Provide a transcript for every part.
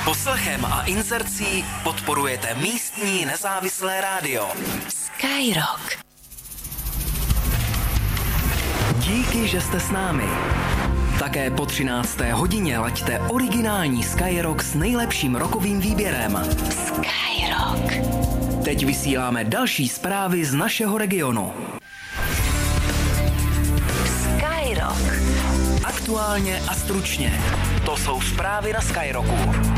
Poslechem a inzercí podporujete místní nezávislé rádio Skyrock. Díky, že jste s námi. Také po 13. hodině laďte originální Skyrock s nejlepším rockovým výběrem. Skyrock. Teď vysíláme další zprávy z našeho regionu. Skyrock. Aktuálně a stručně. To jsou zprávy na Skyrocku.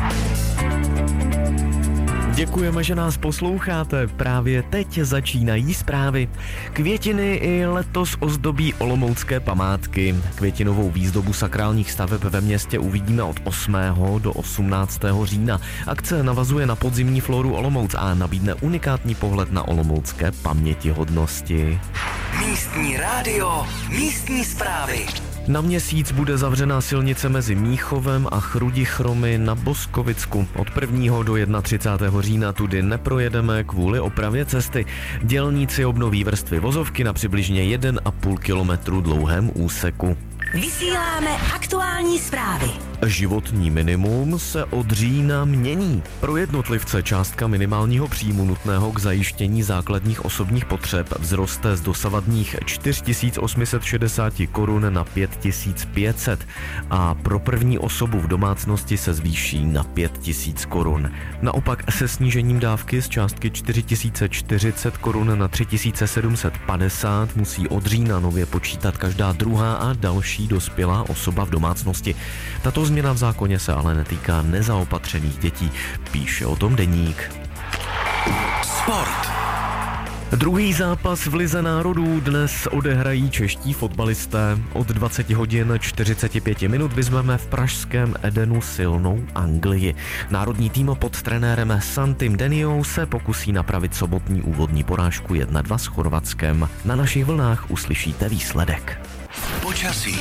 Děkujeme, že nás posloucháte. Právě teď začínají zprávy. Květiny i letos ozdobí olomoucké památky. Květinovou výzdobu sakrálních staveb ve městě uvidíme od 8. do 18. října. Akce navazuje na podzimní floru Olomouc a nabídne unikátní pohled na olomoucké pamětihodnosti. Místní rádio, místní zprávy. Na měsíc bude zavřená silnice mezi Míchovem a Chrudichromy na Boskovicku. Od 1. do 31. října tudy neprojedeme kvůli opravě cesty. Dělníci obnoví vrstvy vozovky na přibližně 1,5 kilometru dlouhém úseku. Vysíláme aktuální zprávy. Životní minimum se od října mění. Pro jednotlivce částka minimálního příjmu nutného k zajištění základních osobních potřeb vzroste z dosavadních 4860 korun na 5500 a pro první osobu v domácnosti se zvýší na 5000 korun. Naopak se snížením dávky z částky 4040 korun na 3750 musí od října nově počítat každá druhá a další dospělá osoba v domácnosti. Tato změna v zákoně se ale netýká nezaopatřených dětí, píše o tom Deník. Sport. Druhý zápas v Lize národů dnes odehrají čeští fotbalisté. Od 20 hodin 45 minut vyzveme v pražském Edenu silnou Anglii. Národní tým pod trenérem Santim Deniou se pokusí napravit sobotní úvodní porážku 1-2 s Chorvatskem. Na našich vlnách uslyšíte výsledek. Počasí.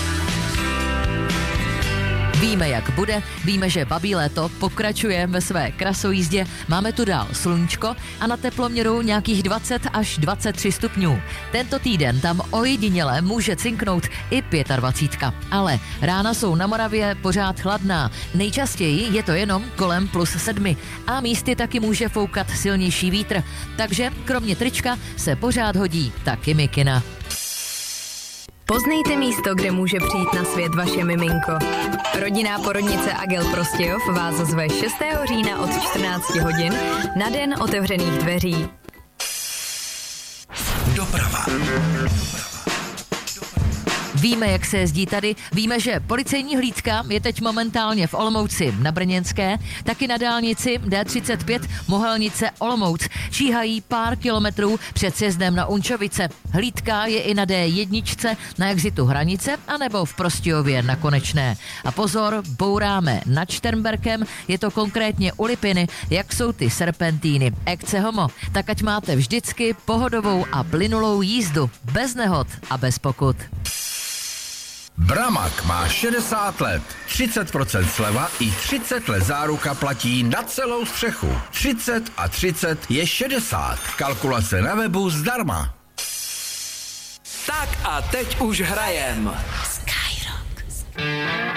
Víme, jak bude, víme, že babí léto pokračuje ve své krasojízdě, máme tu dál sluníčko a na teploměru nějakých 20 až 23 stupňů. Tento týden tam ojediněle může cinknout i 25, ale rána jsou na Moravě pořád chladná. Nejčastěji je to jenom kolem +7 a místy taky může foukat silnější vítr, takže kromě trička se pořád hodí taky mikina. Poznejte místo, kde může přijít na svět vaše miminko. Rodinná porodnice Agel Prostějov vás zve 6. října od 14 hodin na den otevřených dveří. Doprava. Víme, jak se jezdí tady, víme, že policejní hlídka je teď momentálně v Olomouci na Brněnské, taky na dálnici D35 Mohelnice Olomouc. Číhají pár kilometrů před sjezdem na Unčovice. Hlídka je i na D1 na exitu Hranice anebo v Prostějově na Konečné. A pozor, bouráme nad Šternberkem, je to konkrétně u Lipiny, jak jsou ty serpentíny. Ekce homo, tak ať máte vždycky pohodovou a plynulou jízdu, bez nehod a bez pokut. Bramag má 60 let, 30% sleva i 30 let záruka platí na celou střechu. 30 a 30 je 60. Kalkulace na webu zdarma. Tak a teď už hrajem. Skyrock.